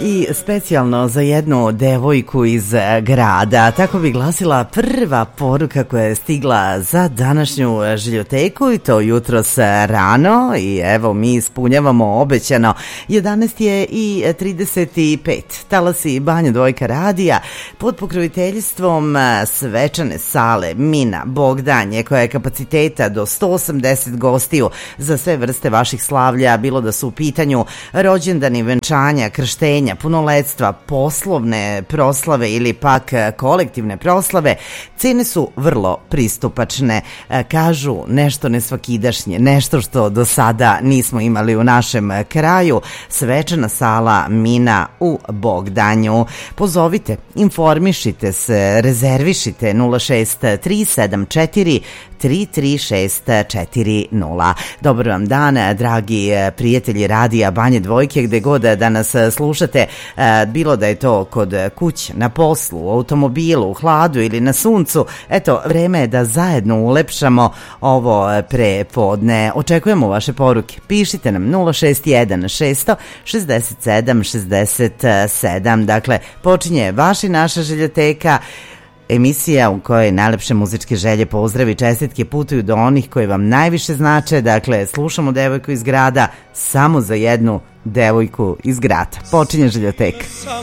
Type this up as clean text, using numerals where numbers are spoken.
I specijalno za jednu devojku iz grada. Tako bi glasila prva poruka koja je stigla za današnju žiljoteku i to jutros rano. I evo mi ispunjavamo obećano. 11 je i 35. Talasi Banja Dvojka radija pod pokroviteljstvom svečane sale Mina Bogdanje koja je kapaciteta do 180 gostiju za sve vrste vaših slavlja, bilo da su u pitanju rođendani, venčanja, krštenja, punoletstva, poslovne proslave ili pak kolektivne proslave. Cene su vrlo pristupačne, kažu nešto nesvakidašnje, nešto što do sada nismo imali u našem kraju. Svečana sala Mina u Bogdanju. Pozovite, informišite se, rezervišite 06374 33640. Dobar vam dan, dragi prijatelji radija Banje Dvojke, gde god da nas slušate, bilo da je to kod kuće, na poslu, u automobilu, u hladu ili na suncu. Eto, vreme je da zajedno ulepšamo ovo prepodne. Očekujemo vaše poruke. Pišite nam 061 667 67. Dakle, počinje vaš i naša željoteka, emisija u kojoj najlepše muzičke želje, pozdravi i čestitke putuju do onih koji vam najviše znače. Dakle, slušamo devojku iz grada samo za jednu devojku iz grada. Počinje željoteka.